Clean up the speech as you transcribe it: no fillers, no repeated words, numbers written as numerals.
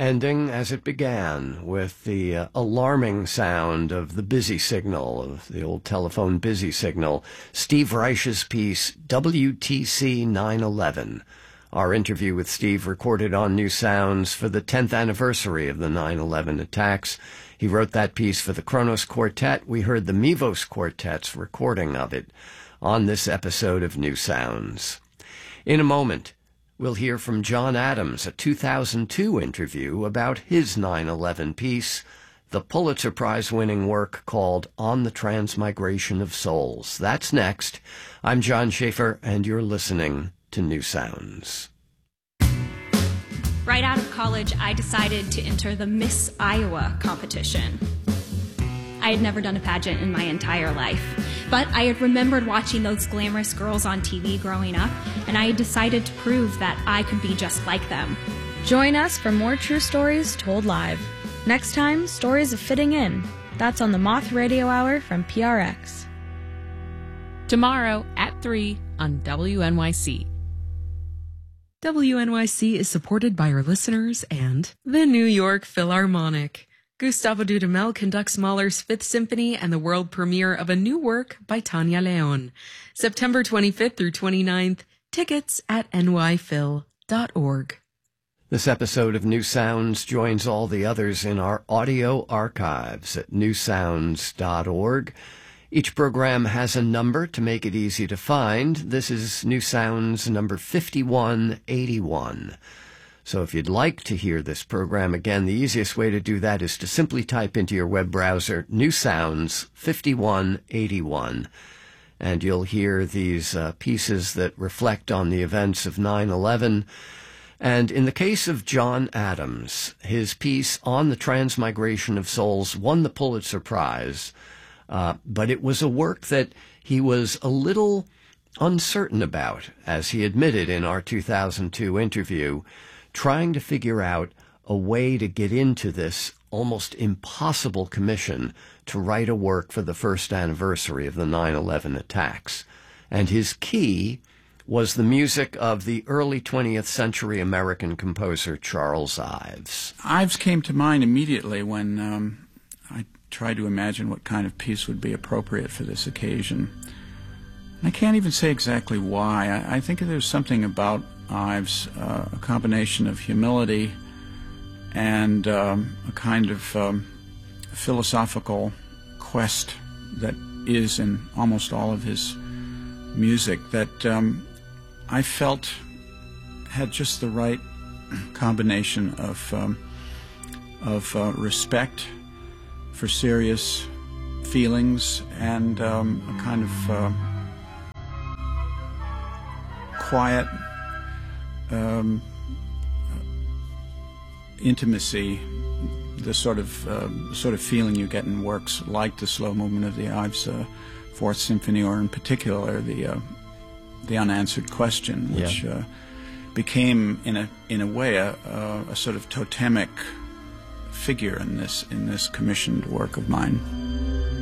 ending as it began, with the alarming sound of the busy signal, of the old telephone busy signal, Steve Reich's piece, WTC 9/11. Our interview with Steve recorded on New Sounds for the 10th anniversary of the 9/11 attacks. He wrote that piece for the Kronos Quartet. We heard the Mivos Quartet's recording of it on this episode of New Sounds. In a moment, we'll hear from John Adams, a 2002 interview about his 9/11 piece, the Pulitzer Prize-winning work called On the Transmigration of Souls. That's next. I'm John Schaefer, and you're listening to New Sounds. Right out of college, I decided to enter the Miss Iowa competition. I had never done a pageant in my entire life, but I had remembered watching those glamorous girls on TV growing up, and I had decided to prove that I could be just like them. Join us for more true stories told live. Next time, Stories of Fitting In. That's on the Moth Radio Hour from PRX. Tomorrow at 3 on WNYC. WNYC is supported by our listeners and the New York Philharmonic. Gustavo Dudamel conducts Mahler's Fifth Symphony and the world premiere of a new work by Tania Leon. September 25th through 29th. Tickets at nyphil.org. This episode of New Sounds joins all the others in our audio archives at newsounds.org. Each program has a number to make it easy to find. This is New Sounds number 5181. So if you'd like to hear this program again, the easiest way to do that is to simply type into your web browser New Sounds 5181, and you'll hear these pieces that reflect on the events of 9/11. And in the case of John Adams, his piece on the Transmigration of Souls won the Pulitzer Prize, but it was a work that he was a little uncertain about, as he admitted in our 2002 interview, trying to figure out a way to get into this almost impossible commission to write a work for the first anniversary of the 9/11 attacks. And his key was the music of the early 20th century American composer Charles Ives. Ives came to mind immediately when I tried to imagine what kind of piece would be appropriate for this occasion. I can't even say exactly why. I think there's something about Ives, a combination of humility and a kind of philosophical quest that is in almost all of his music that I felt had just the right combination of respect for serious feelings and a kind of quiet intimacy, the sort of feeling you get in works like the slow movement of the Ives Fourth Symphony, or in particular the Unanswered Question, which became in a way a sort of totemic figure in this commissioned work of mine.